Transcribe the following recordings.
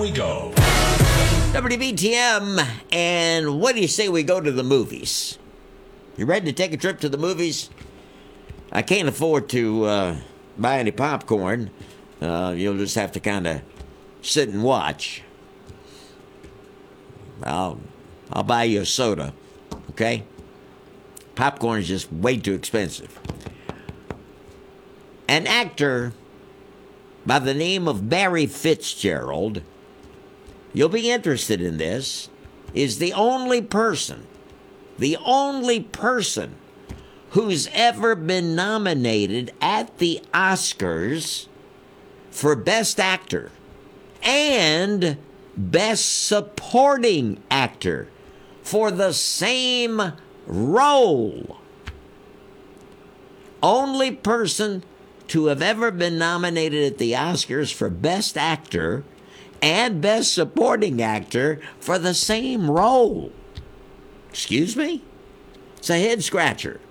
We go. WBTM, and what do you say we go to the movies? You ready to take a trip to the movies? I can't afford to buy any popcorn. You'll just have to kind of sit and watch. I'll buy you a soda, okay? Popcorn is just way too expensive. An actor by the name of Barry Fitzgerald, you'll be interested in this, is the only person who's ever been nominated at the Oscars for Best Actor and Best Supporting Actor for the same role. Only person to have ever been nominated at the Oscars for Best Actor and Best Supporting Actor for the same role. Excuse me? It's a head scratcher.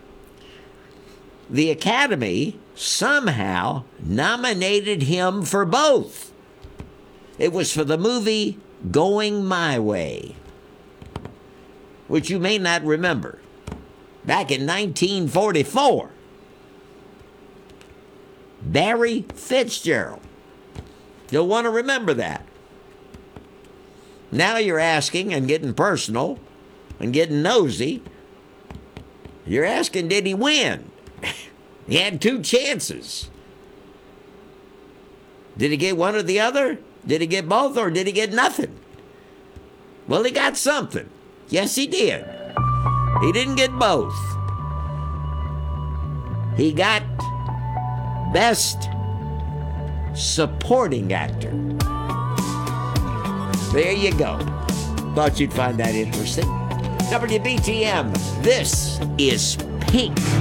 The Academy somehow nominated him for both. It was for the movie Going My Way, which you may not remember. Back in 1944. Barry Fitzgerald. You'll want to remember that. Now you're asking and getting personal and getting nosy. You're asking, did he win? He had two chances. Did he get one or the other? Did he get both, or did he get nothing? Well, he got something. Yes, he did. He didn't get both. He got Best Supporting Actor. There you go. Thought you'd find that interesting. WBTM, this is Pink.